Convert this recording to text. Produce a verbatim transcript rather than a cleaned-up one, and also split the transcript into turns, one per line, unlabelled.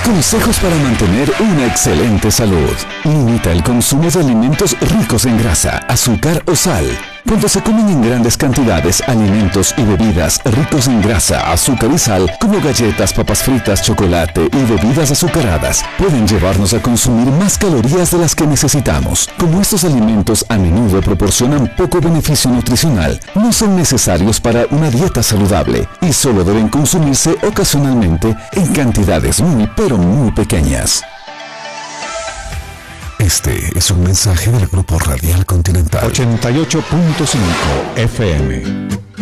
Consejos para mantener una excelente salud. Limita el consumo de alimentos ricos en grasa, azúcar o sal. Cuando se comen en grandes cantidades alimentos y bebidas ricos en grasa, azúcar y sal, como galletas, papas fritas, chocolate y bebidas azucaradas, pueden llevarnos a consumir más calorías de las que necesitamos. Como estos alimentos a menudo proporcionan poco beneficio nutricional, no son necesarios para una dieta saludable y solo deben consumirse ocasionalmente en cantidades muy pero muy pequeñas. Este es un mensaje del Grupo Radial Continental
ochenta y ocho punto cinco F M.